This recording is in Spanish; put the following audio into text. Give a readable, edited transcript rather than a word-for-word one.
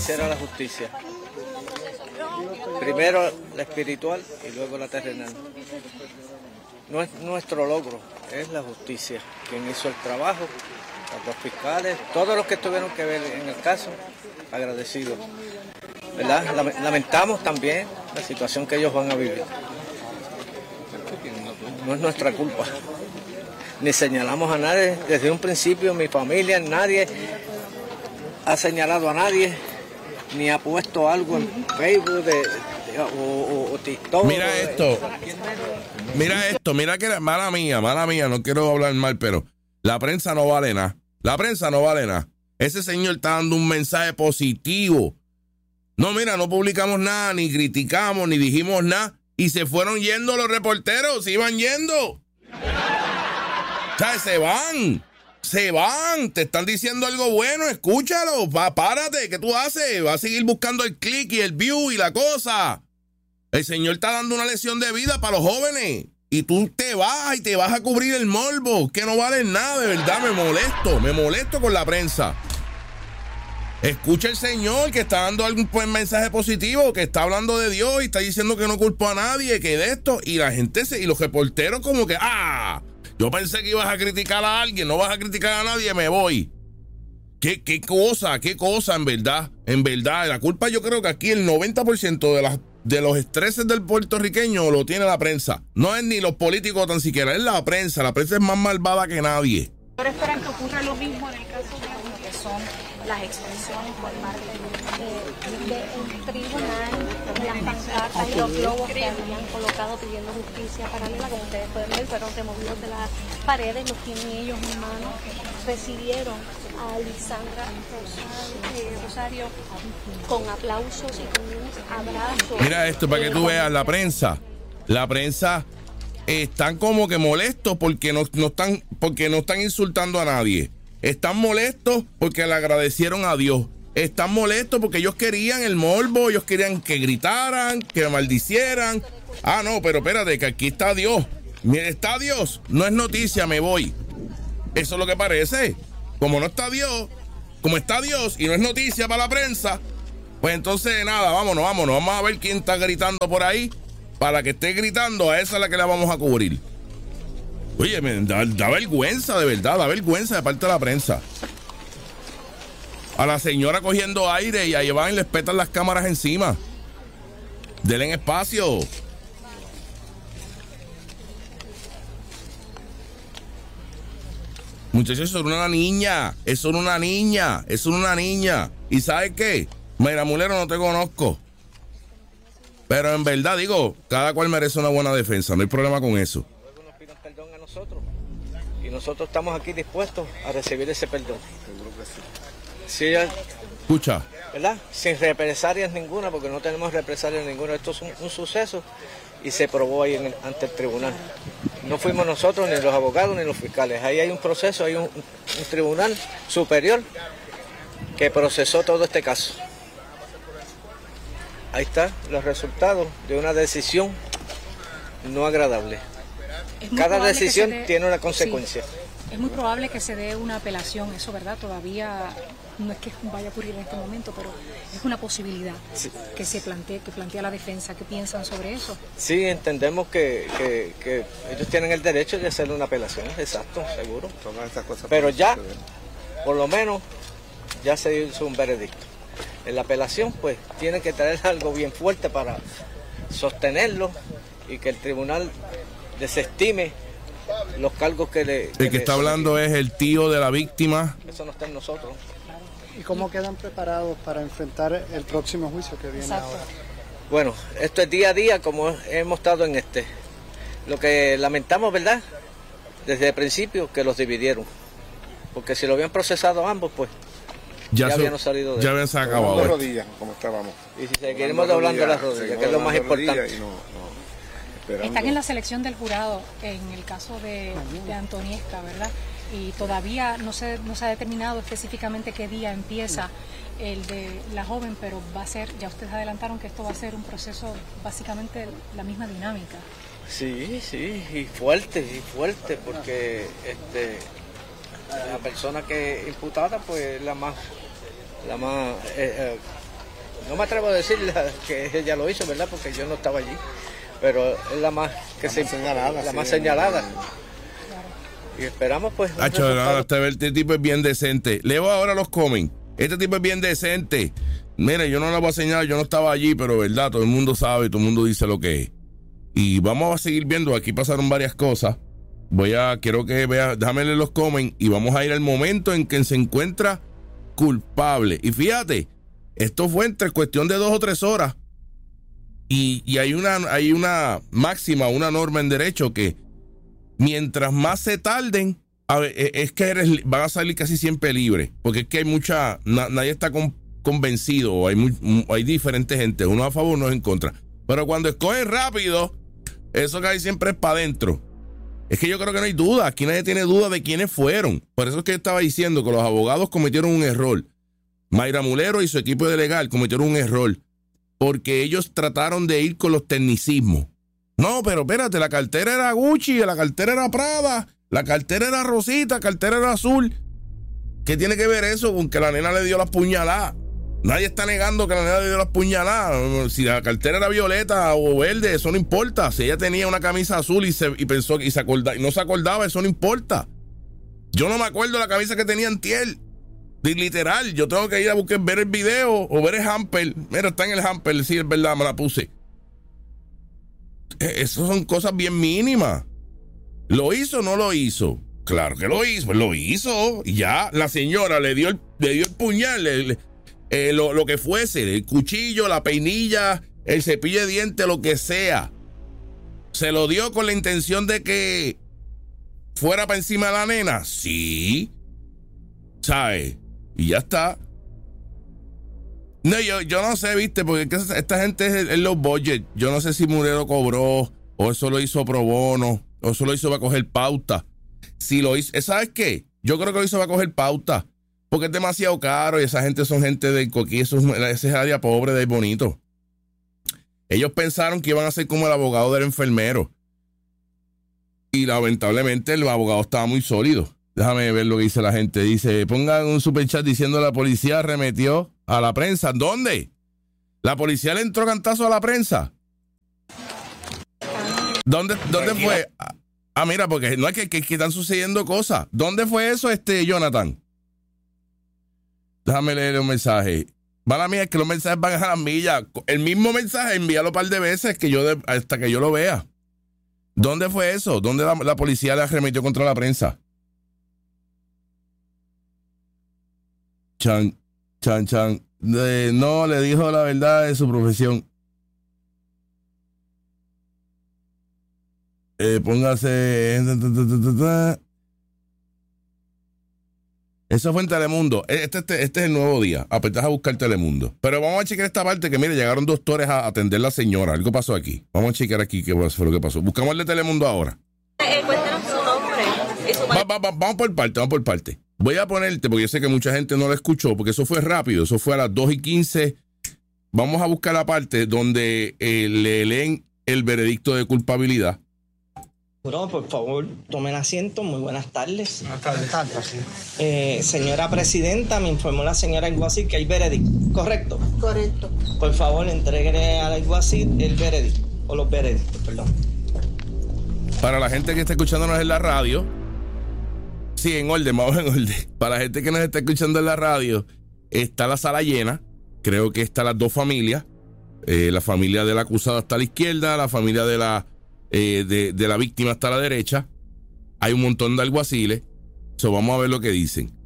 hiciera la justicia. Primero la espiritual y luego la terrenal. No es nuestro logro, es la justicia. Quien hizo el trabajo, los dos fiscales, todos los que tuvieron que ver en el caso, agradecidos. ¿Verdad? Lamentamos también la situación que ellos van a vivir. No es nuestra culpa. Ni señalamos a nadie. Desde un principio mi familia, nadie ha señalado a nadie, ni ha puesto algo en Facebook o TikTok. Mira esto, mira que mala mía, no quiero hablar mal, pero la prensa no vale nada. La prensa no vale nada. Ese señor está dando un mensaje positivo. No, mira, no publicamos nada, ni criticamos, ni dijimos nada. Y se fueron yendo los reporteros, se iban yendo. O sea, se van, te están diciendo algo bueno, escúchalo, párate, ¿qué tú haces? Vas a seguir buscando el click y el view y la cosa. El señor está dando una lección de vida para los jóvenes. Y tú te vas a cubrir el morbo, que no vale nada, de verdad, me molesto con la prensa. Escucha el señor que está dando algún mensaje positivo, que está hablando de Dios y está diciendo que no culpa a nadie, que de esto, y la gente y los reporteros como que, yo pensé que ibas a criticar a alguien, no vas a criticar a nadie, me voy. ¿Qué cosa, en verdad? En verdad, la culpa yo creo que aquí el 90% de los estreses del puertorriqueño lo tiene la prensa. No es ni los políticos tan siquiera, es la prensa es más malvada que nadie. Pero esperan que ocurra lo mismo en el caso de que son las expresiones por parte del tribunal, las pancartas y los globos que habían colocado pidiendo justicia paralela, como ustedes pueden ver, fueron removidos de las paredes, los tienen ellos en mano. Recibieron a Lisandra Rosario con aplausos y con un abrazo. Mira esto para que tú veas, la prensa están como que molestos porque no están insultando a nadie. Están molestos porque le agradecieron a Dios. Están molestos porque ellos querían el morbo, ellos querían que gritaran, que maldicieran. No, pero espérate, que aquí está Dios. Mira, está Dios, no es noticia, me voy. Eso es lo que parece. Como no está Dios, como está Dios y no es noticia para la prensa, pues entonces nada, vámonos. Vamos a ver quién está gritando por ahí. Para que esté gritando, a esa es la que la vamos a cubrir. Oye, me da vergüenza, de verdad, da vergüenza de parte de la prensa. A la señora cogiendo aire y ahí van y les petan las cámaras encima. Denle espacio. Muchachos, eso era una niña. ¿Y sabes qué? Mira, Mulero, no te conozco. Pero en verdad, digo, cada cual merece una buena defensa, no hay problema con eso. Luego nos pidan perdón a nosotros y nosotros estamos aquí dispuestos a recibir ese perdón. Sí, escucha. ¿Verdad? Sin represalias ninguna, porque no tenemos represalias ninguna. Esto es un suceso y se probó ahí ante el tribunal. No fuimos nosotros, ni los abogados, ni los fiscales. Ahí hay un proceso, hay un tribunal superior que procesó todo este caso. Ahí están los resultados de una decisión no agradable. Cada decisión tiene una consecuencia. Sí, es muy probable que se dé una apelación, eso, ¿verdad? Todavía no es que vaya a ocurrir en este momento, pero es una posibilidad que se plantee, que plantea la defensa. ¿Qué piensan sobre eso? Sí, entendemos que ellos tienen el derecho de hacer una apelación, exacto, seguro. Pero ya, por lo menos, ya se hizo un veredicto. En la apelación, pues, tiene que traer algo bien fuerte para sostenerlo y que el tribunal desestime los cargos que le... El que está hablando es el tío de la víctima. Eso no está en nosotros. ¿Y cómo quedan preparados para enfrentar el próximo juicio que viene ahora? Bueno, esto es día a día como hemos estado en este. Lo que lamentamos, ¿verdad? Desde el principio que los dividieron. Porque si lo habían procesado ambos, pues... Ya habíamos salido de ya habían acabado. Las rodillas, como estábamos. Y si seguimos doblando las rodillas, que es lo más importante. Están en la selección del jurado en el caso de Antoniesca, ¿verdad? Y todavía no se ha determinado específicamente qué día empieza el de la joven, pero va a ser, ya ustedes adelantaron que esto va a ser un proceso básicamente la misma dinámica. Sí, y fuerte, porque la persona que imputada, pues la más no me atrevo a decir que ella lo hizo, ¿verdad? Porque yo no estaba allí, pero es la más señalada. Y esperamos pues este tipo es bien decente. Leo ahora los comen. Este tipo es bien decente. Mire, yo no la voy a señalar, yo no estaba allí, pero verdad, todo el mundo sabe, todo el mundo dice lo que es. Y vamos a seguir viendo, aquí pasaron varias cosas. Quiero que vea, déjame leer los comen y vamos a ir al momento en que se encuentra culpable. Y fíjate, esto fue entre cuestión de 2 o 3 horas. Y hay una máxima, una norma en derecho que mientras más se tarden, es que van a salir casi siempre libres, porque es que hay nadie está convencido, hay diferentes gente, uno a favor, uno en contra, pero cuando escogen rápido, eso casi siempre es para adentro. Es que yo creo que no hay duda, aquí nadie tiene duda de quiénes fueron. Por eso es que yo estaba diciendo que los abogados cometieron un error. Mayra Mulero y su equipo de legal cometieron un error, porque ellos trataron de ir con los tecnicismos. No, pero espérate, la cartera era Gucci, la cartera era Prada, la cartera era rosita, la cartera era azul. ¿Qué tiene que ver eso con que la nena le dio las puñaladas? Nadie está negando que la nena le dio las puñaladas. Si la cartera era violeta o verde, eso no importa. Si ella tenía una camisa azul y pensó y no se acordaba, eso no importa. Yo no me acuerdo de la camisa que tenía antier. Literal, yo tengo que ir a ver el video o ver el hamper. Mira, está en el hamper, sí, es verdad, me la puse. Esas son cosas bien mínimas. ¿Lo hizo o no lo hizo? Claro que lo hizo, pues lo hizo. Y ya la señora le dio el puñal, lo que fuese, el cuchillo, la peinilla, el cepillo de dientes, lo que sea. ¿Se lo dio con la intención de que fuera para encima de la nena? Sí. ¿Sabes? Y ya está. No, yo no sé, viste, porque esta gente es los budget. Yo no sé si Mulero cobró, o eso lo hizo pro bono, o eso lo hizo para coger pauta. Si lo hizo, ¿sabes qué? Yo creo que lo hizo para coger pauta, porque es demasiado caro y esa gente son gente del Coquí, esa es área pobre del Bonito. Ellos pensaron que iban a ser como el abogado del enfermero. Y lamentablemente el abogado estaba muy sólido. Déjame ver lo que dice la gente. Dice, pongan un superchat diciendo la policía arremetió a la prensa. ¿Dónde? ¿La policía le entró cantazo a la prensa? ¿Dónde fue? Mira, porque no es que están sucediendo cosas. ¿Dónde fue eso, Jonathan? Déjame leer un mensaje. Mala mía, es que los mensajes van a las millas. El mismo mensaje, envíalo un par de veces hasta que yo lo vea. ¿Dónde fue eso? ¿Dónde la policía le arremetió contra la prensa? Chan. No, le dijo la verdad de su profesión. Póngase. Eso fue en Telemundo. Este es el nuevo día. Apretás a buscar Telemundo. Pero vamos a chequear esta parte que, mire, llegaron doctores a atender a la señora. Algo pasó aquí. Vamos a chequear aquí qué fue lo que pasó. Buscamos el de Telemundo ahora. Cuéntanos su nombre. Vamos por parte. Voy a ponerte, porque yo sé que mucha gente no lo escuchó, porque eso fue rápido, eso fue a las 2:15. Vamos a buscar la parte donde le leen el veredicto de culpabilidad. Jurado, por favor, tomen asiento. Muy buenas tardes. Buenas tardes. Señora presidenta, me informó la señora alguacil que hay veredicto. ¿Correcto? Correcto. Por favor, entregue al alguacil el veredicto, o los veredictos, perdón. Para la gente que está escuchándonos en la radio, sí, en orden, vamos en orden. Para la gente que nos está escuchando en la radio, está la sala llena. Creo que están las dos familias. La familia del acusado está a la izquierda, la familia de la víctima está a la derecha. Hay un montón de alguaciles. Vamos a ver lo que dicen.